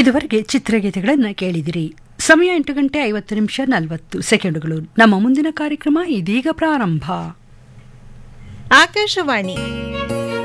ಇದುವರೆಗೆ ಚಿತ್ರಗೀತೆಗಳನ್ನು ಕೇಳಿದಿರಿ. ಸಮಯ 8:50 ನಮ್ಮ ಮುಂದಿನ ಕಾರ್ಯಕ್ರಮ ಇದೀಗ ಪ್ರಾರಂಭ. ಆಕಾಶವಾಣಿ